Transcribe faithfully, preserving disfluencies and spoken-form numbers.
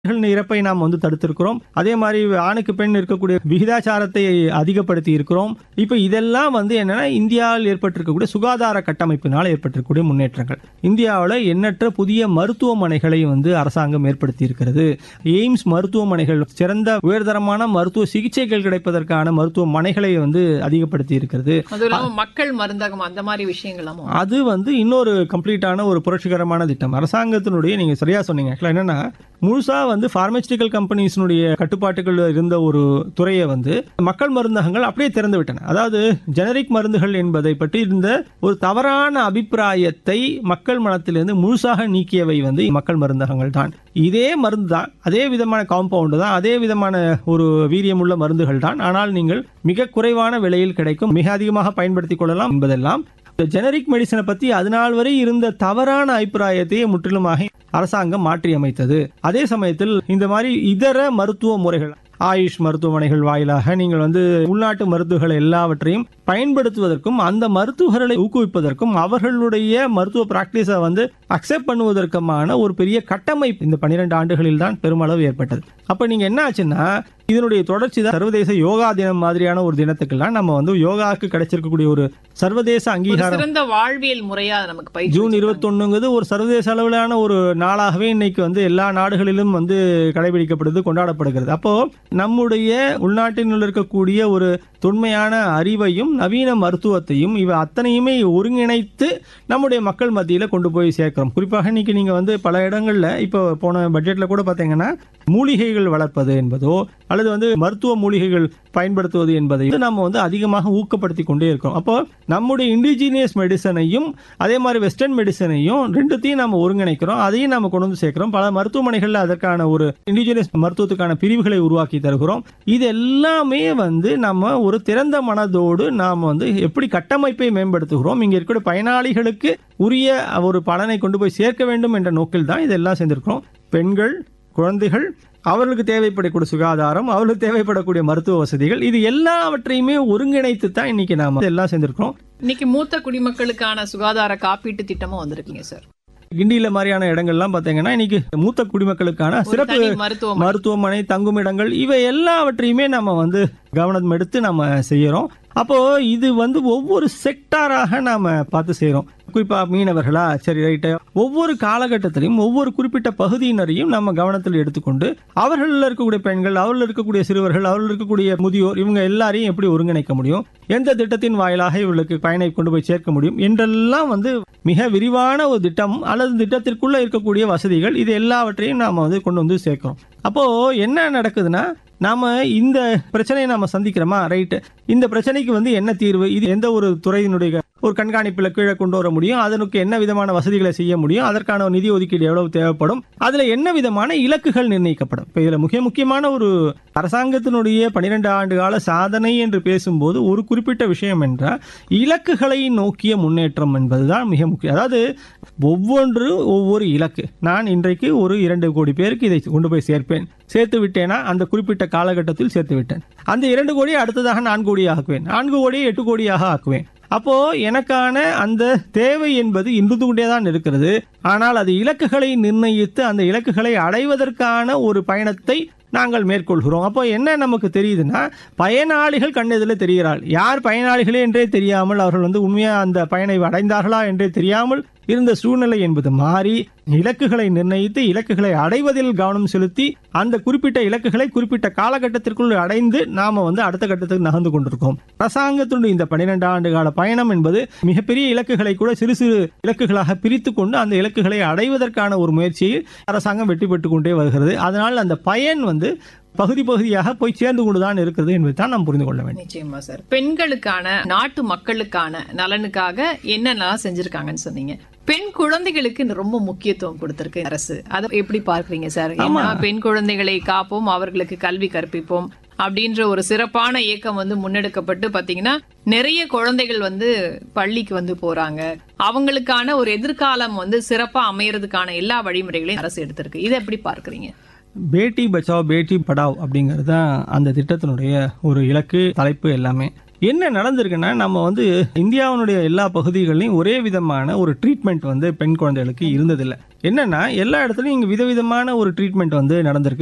இறப்பை நாம் வந்து தடுத்திருக்கிறோம். அதே மாதிரி ஆணுக்கு பெண் இருக்கக்கூடிய விகிதாச்சாரத்தை அதிகப்படுத்தி இருக்கிறோம். இப்ப இதெல்லாம் வந்து என்னன்னா இந்தியாவில் ஏற்பட்டிருக்கக்கூடிய சுகாதார கட்டமைப்பினால் ஏற்பட்டிருக்கக்கூடிய முன்னேற்றங்கள். இந்தியாவில் எண்ணற்ற புதிய மருத்துவமனைகளை வந்து அரசாங்கம் ஏற்படுத்தி இருக்கிறது. எய்ம்ஸ் மருத்துவமனைகள் சிறந்த உயர்தரமான மருத்துவ சிகிச்சைகள் கிடைப்பதற்கான மருத்துவமனைகளை வந்து அதிகப்படுத்தி இருக்கிறது. மக்கள் மருந்தகம் அந்த மாதிரி விஷயங்களும் அது வந்து இன்னொரு கம்ப்ளீட்டான ஒரு புரட்சிகரமான திட்டம். அரசாங்கத்தினுடைய நீங்க சரியா சொன்னீங்க. என்னன்னா முழுசா வந்து பார்மசிட்டிக்கல் கம்பெனிஸ்னுடைய கட்டுப்பாட்டுகள் இருந்த ஒரு துறையை வந்து மக்கள் மருந்தகங்கள் அப்படியே திறந்து விட்டன. அதாவது ஜெனரிக் மருந்துகள் என்பதை பற்றி இருந்த ஒரு தவறான அபிப்பிராயத்தை மக்கள் மனத்திலிருந்து முழுசாக நீக்கியவை வந்து மக்கள் மருந்தகங்கள் தான். இதே மருந்து தான், அதே விதமான காம்பவுண்ட் தான், அதே விதமான ஒரு வீரியமுள்ள மருந்துகள் தான். ஆனால் நீங்கள் மிக குறைவான விலையில் கிடைக்கும், மிக அதிகமாக பயன்படுத்திக் கொள்ளலாம் என்பதெல்லாம் ஜெனரிக் மெடிசனை பத்தி அதனால் வரை இருந்த தவறான அபிப்பிராயத்தையே முற்றிலுமாக அரசாங்கம் மாற்றி அமைத்தது. அதே சமயத்தில் இந்த மாதிரி இதர மருத்துவ முறைகள், ஆயுஷ் மருத்துவமனைகள் வாயிலாக நீங்கள் வந்து உள்நாட்டு மருத்துவர்கள் எல்லாவற்றையும் பயன்படுத்துவதற்கும் அந்த மருத்துவர்களை ஊக்குவிப்பதற்கும் அவர்களுடைய மருத்துவ பிராக்டிஸை வந்து அக்செப்ட் பண்ணுவதற்குமான ஒரு பெரிய கட்டமைப்பு இந்த பன்னிரண்டு ஆண்டுகளில் தான் பெருமளவு ஏற்பட்டது. அப்ப நீங்க என்ன ஆச்சுன்னா இதனுடைய தொடர்ச்சி தான் சர்வதேச யோகா தினம் மாதிரியான ஒரு தினத்துக்கெல்லாம் நம்ம வந்து யோகாவுக்கு கிடைச்சிருக்கக்கூடிய ஒரு சர்வதேச அங்கீகாரம், சிறந்த வாழ்வியல் முறையா நமக்கு ஜூன் இருபத்தி ஒண்ணுங்கிறது ஒரு சர்வதேச அளவிலான ஒரு நாளாகவே இன்னைக்கு வந்து எல்லா நாடுகளிலும் வந்து கடைபிடிக்கப்படுது, கொண்டாடப்படுகிறது. அப்போ நம்முடைய உள்நாட்டினுள் இருக்கக்கூடிய ஒரு தொன்மையான அறிவையும் நவீன மருத்துவத்தையும் இவ அத்தனையுமே ஒருங்கிணைத்து நம்முடைய மக்கள் மத்தியில கொண்டு போய் சேர்க்கிறோம். குறிப்பாக இன்னைக்கு நீங்க வந்து பல இடங்கள்ல இப்போ போன பட்ஜெட்ல கூட பாத்தீங்கன்னா மூலிகைகள் வளர்ப்பது என்பதோ அல்லது வந்து மருத்துவ மூலிகைகள் பயன்படுத்துவது என்பதை நம்ம வந்து அதிகமாக ஊக்கப்படுத்தி கொண்டே இருக்கோம். அப்போ நம்முடைய இண்டிஜினியஸ் மெடிசனையும் அதே மாதிரி வெஸ்டர்ன் மெடிசனையும் ரெண்டுத்தையும் நம்ம ஒருங்கிணைக்கிறோம், அதையும் நம்ம கொண்டு வந்து சேர்க்கிறோம். பல மருத்துவமனைகள்ல அதற்கான ஒரு இண்டிஜினியஸ் மருத்துவத்துக்கான பிரிவுகளை உருவாக்கி தருகிறோம். இது எல்லாமே வந்து நம்ம ஒரு திறந்த மனதோடு நாம் வந்து எப்படி கட்டமைப்பை மேம்படுத்துகிறோம், இங்க இருக்கிற பயனாளிகளுக்கு உரிய ஒரு பலனை கொண்டு போய் சேர்க்க வேண்டும் என்ற நோக்கில் தான் இதெல்லாம் சேர்ந்திருக்கிறோம். பெண்கள், குழந்தைகள், அவர்களுக்கு தேவைப்படக்கூடிய சுகாதாரம், அவர்களுக்கு தேவைப்படக்கூடிய மருத்துவ வசதிகள், இது எல்லாவற்றையுமே ஒருங்கிணைத்து தான் இன்னைக்கு நாம எல்லாம் சேர்ந்திருக்கிறோம். இன்னைக்கு மூத்த குடிமக்களுக்கான சுகாதார காப்பீட்டு திட்டமும் வந்திருக்கீங்க சார். கிண்டியில மாதிரியான இடங்கள்லாம் பாத்தீங்கன்னா இன்னைக்கு மூத்த குடிமக்களுக்கான சிறப்பு மருத்துவமனை, தங்குமிடங்கள், இவை எல்லாவற்றையுமே நம்ம வந்து கவனம் எடுத்து நம்ம செய்யறோம். அப்போ இது வந்து ஒவ்வொரு செக்டாராக நாம பார்த்து செய்யறோம். குறிப்பா மீனவர்களா, சரி ரைட்டு, ஒவ்வொரு காலகட்டத்திலையும் ஒவ்வொரு குறிப்பிட்ட பகுதியினரையும் நம்ம கவனத்தில் எடுத்துக்கொண்டு அவர்கள் இருக்கக்கூடிய பெண்கள், அவர்கள் இருக்கக்கூடிய சிறுவர்கள், அவர்கள் இருக்கக்கூடிய முதியோர், இவங்க எல்லாரையும் எப்படி ஒருங்கிணைக்க முடியும், எந்த திட்டத்தின் வாயிலாக இவர்களுக்கு பயனை கொண்டு போய் சேர்க்க முடியும் என்றெல்லாம் வந்து மிக விரிவான ஒரு திட்டம் அல்லது திட்டத்திற்குள்ள இருக்கக்கூடிய வசதிகள், இது எல்லாவற்றையும் நாம வந்து கொண்டு வந்து சேர்க்கிறோம். அப்போ என்ன நடக்குதுன்னா நாம இந்த பிரச்சனையை நாம சந்திக்கிறோமா, ரைட்டு, இந்த பிரச்சனைக்கு வந்து என்ன தீர்வு, இது எந்த ஒரு துறையினுடைய ஒரு கண்காணிப்புல கீழே கொண்டு வர முடியும், அதற்கு என்ன விதமான வசதிகளை செய்ய முடியும், அதற்கான நிதி ஒதுக்கீடு எவ்வளவு தேவைப்படும், அதுல என்ன விதமான இலக்குகள் நிர்ணயிக்கப்படும். இப்ப இதுல முக்கிய முக்கியமான ஒரு அரசாங்கத்தினுடைய பனிரெண்டு ஆண்டு கால சாதனை என்று பேசும்போது ஒரு குறிப்பிட்ட விஷயம் என்றால் இலக்குகளை நோக்கிய முன்னேற்றம் என்பதுதான் மிக முக்கியம். அதாவது ஒவ்வொன்று ஒவ்வொரு இலக்கு. நான் இன்றைக்கு ஒரு இரண்டு கோடி பேருக்கு இதை கொண்டு போய் சேர்ப்பேன், சேர்த்து விட்டேனா அந்த குறிப்பிட்ட காலகட்டத்தில் சேர்த்து விட்டேன், அந்த இரண்டு கோடியை அடுத்ததாக நான்கு கோடியாக ஆக்குவேன், நான்கு கோடியை எட்டு கோடியாக ஆக்குவேன். அப்போ எனக்கான அந்த தேவை என்பது இன்று கொண்டேதான் இருக்கிறது. ஆனால் அது இலக்குகளை நிர்ணயித்து அந்த இலக்குகளை அடைவதற்கான ஒரு பயணத்தை நாங்கள் மேற்கொள்கிறோம். அப்போ என்ன நமக்கு தெரியுதுன்னா பயனாளிகள் கண்ணெதிரில் தெரிகிறாள். யார் பயனாளிகளே என்றே தெரியாமல் அவர்கள் வந்து உண்மையா அந்த பயனை அடைந்தார்களா என்றே தெரியாமல் இருந்த சூழ்நிலை என்பது மாறி இலக்குகளை நிர்ணயித்து இலக்குகளை அடைவதில் கவனம் செலுத்தி அந்த குறிப்பிட்ட இலக்குகளை குறிப்பிட்ட காலகட்டத்திற்குள் அடைந்து நாம வந்து அடுத்த கட்டத்துக்கு நகர்ந்து கொண்டிருக்கோம். அரசாங்கத்தினுடைய இந்த பன்னிரண்டு ஆண்டு கால பயணம் என்பது மிகப்பெரிய இலக்குகளை கூட சிறு சிறு இலக்குகளாக பிரித்து கொண்டு அந்த இலக்குகளை அடைவதற்கான ஒரு முயற்சியில் அரசாங்கம் வெற்றி பெற்றுக் கொண்டே வருகிறது. அதனால் அந்த பயன் வந்து பகுதி பகுதியாக போய் சேர்ந்து கொண்டுதான் இருக்கிறது என்பதை தான் நாம் புரிந்து கொள்ள வேண்டும். நிச்சயமா சார். பெண்களுக்கான, நாட்டு மக்களுக்கான நலனுக்காக என்னெல்லாம் செஞ்சிருக்காங்கன்னு சொன்னீங்க. பெண் குழந்தைகளுக்கு ரொம்ப முக்கியத்துவம் கொடுத்திருக்கு அரசு. அதை எப்படி பார்க்கறீங்க சார்? பெண் குழந்தைகளை காப்போம், அவர்களுக்கு கல்வி கற்பிப்போம் அப்படின்ற ஒரு சிறப்பான இயக்கம் வந்து முன்னெடுக்கப்பட்டு பாத்தீங்கன்னா நிறைய குழந்தைகள் வந்து பள்ளிக்கு வந்து போறாங்க. அவங்களுக்கான ஒரு எதிர்காலம் வந்து சிறப்பா அமையறதுக்கான எல்லா வழிமுறைகளையும் அரசு எடுத்திருக்கு. இதை எப்படி பார்க்கறீங்க? பேட்டி பச்சாவ் பேட்டி படாவ் அப்படிங்கிறது தான் அந்த திட்டத்தினுடைய ஒரு இலக்கு, தலைப்பு எல்லாமே. என்ன நடந்திருக்குன்னா நம்ம வந்து இந்தியாவினுடைய எல்லா பகுதிகளிலும் ஒரே விதமான ஒரு ட்ரீட்மெண்ட் வந்து பெண் குழந்தைகளுக்கு இருந்ததில்லை. என்னன்னா எல்லா இடத்துலயும் இங்க விதவிதமான ஒரு ட்ரீட்மெண்ட் வந்து நடந்திருக்கு.